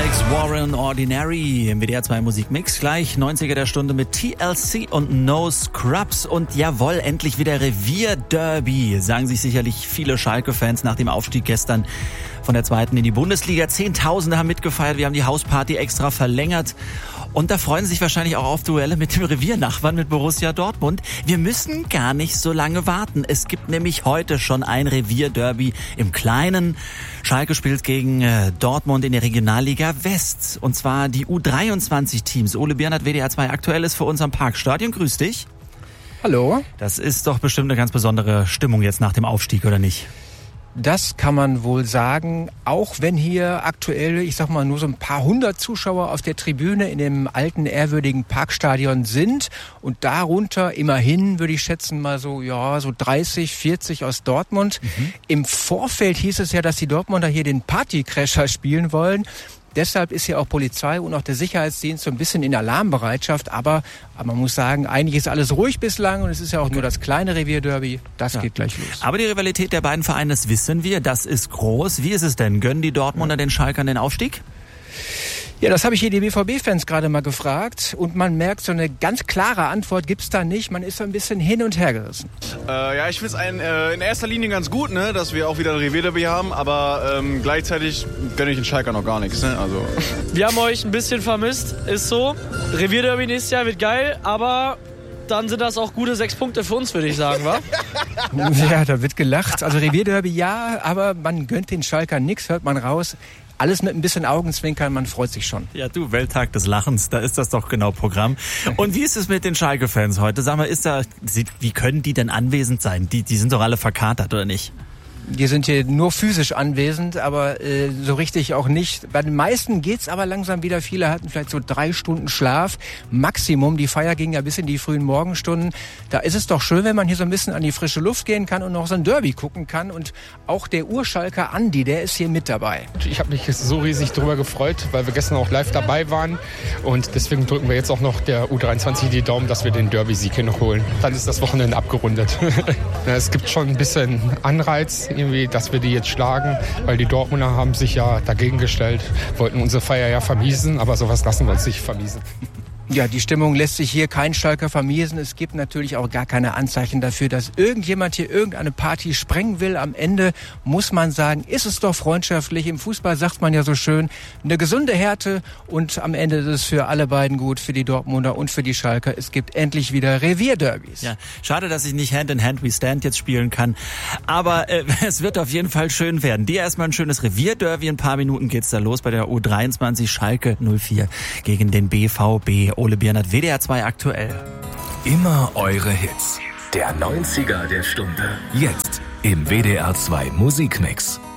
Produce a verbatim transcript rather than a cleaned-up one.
Alex Warren, Ordinary im W D R zwei Musikmix. Gleich neunziger der Stunde mit T L C und No Scrubs. Und jawohl, endlich wieder Revierderby, sagen sich sicherlich viele Schalke-Fans nach dem Aufstieg gestern von der zweiten in die Bundesliga. Zehntausende haben mitgefeiert, wir haben die Hausparty extra verlängert. Und da freuen sie sich wahrscheinlich auch auf Duelle mit dem Reviernachbarn, mit Borussia Dortmund. Wir müssen gar nicht so lange warten. Es gibt nämlich heute schon ein Revierderby im Kleinen. Schalke spielt gegen äh, Dortmund in der Regionalliga West. Und zwar die U dreiundzwanzig Teams. Ole Biernert, W D R zwei aktuell ist für uns am Parkstadion. Grüß dich. Hallo. Das ist doch bestimmt eine ganz besondere Stimmung jetzt nach dem Aufstieg, oder nicht? Das kann man wohl sagen, auch wenn hier aktuell, ich sag mal, nur so ein paar hundert Zuschauer auf der Tribüne in dem alten, ehrwürdigen Parkstadion sind und darunter immerhin, würde ich schätzen, mal so, ja, so dreißig, vierzig aus Dortmund. Mhm. Im Vorfeld hieß es ja, dass die Dortmunder hier den Partycrasher spielen wollen. Deshalb ist ja auch Polizei und auch der Sicherheitsdienst so ein bisschen in Alarmbereitschaft. Aber, aber man muss sagen, eigentlich ist alles ruhig bislang und es ist ja auch nur das kleine Revierderby. Das ja. geht gleich los. Aber die Rivalität der beiden Vereine, das wissen wir, das ist groß. Wie ist es denn? Gönnen die Dortmunder den Schalkern den Aufstieg? Ja, das habe ich hier die B V B-Fans gerade mal gefragt und man merkt, so eine ganz klare Antwort gibt's da nicht. Man ist so ein bisschen hin und her gerissen. Äh, ja, ich finde es äh, in erster Linie ganz gut, ne, dass wir auch wieder ein Revierderby haben, aber ähm, gleichzeitig gönne ich den Schalker noch gar nichts. Ne? Also. Wir haben euch ein bisschen vermisst, ist so. Revierderby nächstes Jahr wird geil, aber dann sind das auch gute sechs Punkte für uns, würde ich sagen, wa? Ja, da wird gelacht. Also Revierderby ja, aber man gönnt den Schalkern nichts, hört man raus. Alles mit ein bisschen Augenzwinkern, man freut sich schon. Ja, du, Welttag des Lachens, da ist das doch genau Programm. Und wie ist es mit den Schalke-Fans heute? Sag mal, ist da, wie können die denn anwesend sein? Die, die sind doch alle verkatert, oder nicht? Die sind hier nur physisch anwesend, aber äh, so richtig auch nicht. Bei den meisten geht's aber langsam wieder. Viele hatten vielleicht so drei Stunden Schlaf. Maximum. Die Feier ging ja bis in die frühen Morgenstunden. Da ist es doch schön, wenn man hier so ein bisschen an die frische Luft gehen kann und noch so ein Derby gucken kann. Und auch der Urschalker Andi, der ist hier mit dabei. Ich habe mich so riesig drüber gefreut, weil wir gestern auch live dabei waren. Und deswegen drücken wir jetzt auch noch der U dreiundzwanzig die Daumen, dass wir den Derby-Sieg hier noch holen. Dann ist das Wochenende abgerundet. Es gibt schon ein bisschen Anreiz, irgendwie, dass wir die jetzt schlagen, weil die Dortmunder haben sich ja dagegen gestellt, wollten unsere Feier ja vermiesen, aber sowas lassen wir uns nicht vermiesen. Ja, die Stimmung lässt sich hier kein Schalker vermiesen. Es gibt natürlich auch gar keine Anzeichen dafür, dass irgendjemand hier irgendeine Party sprengen will. Am Ende muss man sagen, ist es doch freundschaftlich. Im Fußball sagt man ja so schön, eine gesunde Härte und am Ende ist es für alle beiden gut, für die Dortmunder und für die Schalker. Es gibt endlich wieder Revierderbys. Ja, schade, dass ich nicht Hand in Hand We Stand jetzt spielen kann. Aber äh, es wird auf jeden Fall schön werden. Dir erstmal ein schönes Revierderby. In ein paar Minuten geht's da los bei der U dreiundzwanzig Schalke null vier gegen den B V B. Ole Biernert, W D R zwei aktuell. Immer eure Hits. Der neunziger der Stunde. Jetzt im W D R zwei Musikmix.